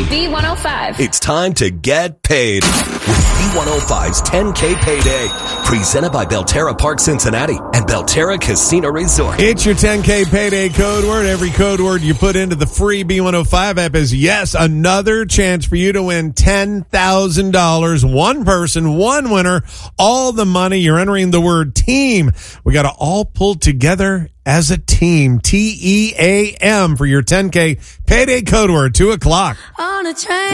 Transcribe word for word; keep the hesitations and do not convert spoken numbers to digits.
B one oh five. It's time to get paid with B one oh five's ten K Payday. Presented by Belterra Park Cincinnati and Belterra Casino Resort. It's your ten K Payday code word. Every code word you put into the free B one oh five app is yes. Another chance for you to win ten thousand dollars. One person, one winner, all the money. You're entering the word team. We got to all pull together as a team. T E A M for your ten K Payday code word. Two o'clock. On a train.